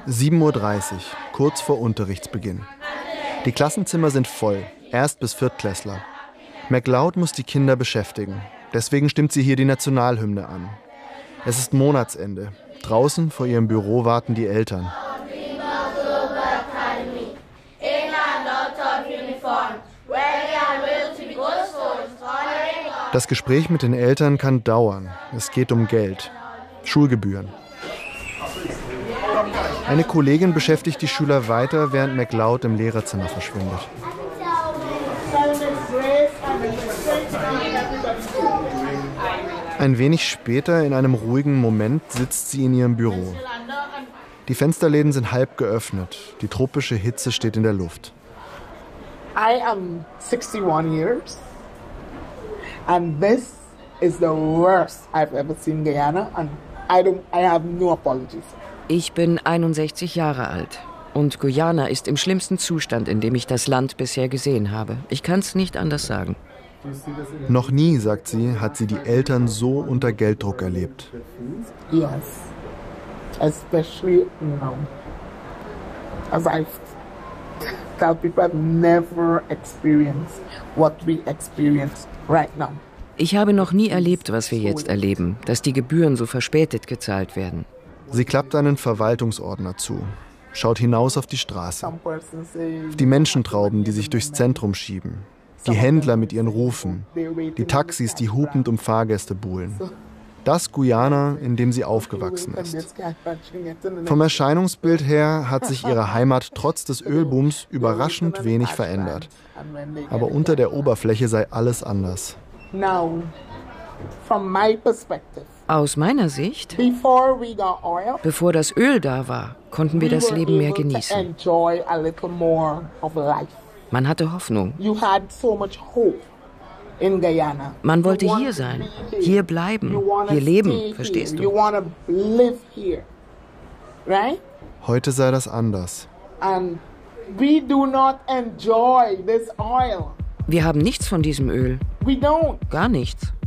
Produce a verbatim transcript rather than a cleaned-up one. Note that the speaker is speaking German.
sieben Uhr dreißig, kurz vor Unterrichtsbeginn. Die Klassenzimmer sind voll, Erst- bis Viertklässler. MacLeod muss die Kinder beschäftigen. Deswegen stimmt sie hier die Nationalhymne an. Es ist Monatsende. Draußen vor ihrem Büro warten die Eltern. Das Gespräch mit den Eltern kann dauern. Es geht um Geld, Schulgebühren. Eine Kollegin beschäftigt die Schüler weiter, während MacLeod im Lehrerzimmer verschwindet. Ein wenig später, in einem ruhigen Moment, sitzt sie in ihrem Büro. Die Fensterläden sind halb geöffnet. Die tropische Hitze steht in der Luft. I am sixty-one years. And this is the worst I've ever seen Guyana, and I don't, I have no apologies. Ich bin einundsechzig Jahre alt und Guyana ist im schlimmsten Zustand, in dem ich das Land bisher gesehen habe. Ich kann es nicht anders sagen. Noch nie, sagt sie, hat sie die Eltern so unter Gelddruck erlebt. Yes, especially now, as I tell people, I've never experienced what we experience right now. Ich habe noch nie erlebt, was wir jetzt erleben, dass die Gebühren so verspätet gezahlt werden. Sie klappt einen Verwaltungsordner zu, schaut hinaus auf die Straße, auf die Menschentrauben, die sich durchs Zentrum schieben, die Händler mit ihren Rufen, die Taxis, die hupend um Fahrgäste buhlen. Das Guyana, in dem sie aufgewachsen ist. Vom Erscheinungsbild her hat sich ihre Heimat trotz des Ölbooms überraschend wenig verändert. Aber unter der Oberfläche sei alles anders. Aus meiner Sicht, bevor das Öl da war, konnten wir das Leben mehr genießen. Man hatte Hoffnung. Man wollte hier sein, hier bleiben, hier leben, verstehst du? Heute sei das anders. Wir haben nichts von diesem Öl. Gar nichts.